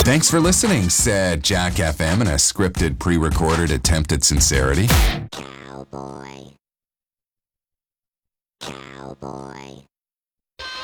Thanks for listening, said Jack FM in a scripted, pre-recorded attempt at sincerity. Cowboy. Cowboy.